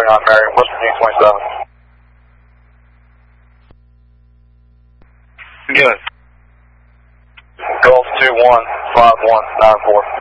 49 Mary, West Virginia 27. Good. Gulf 215194.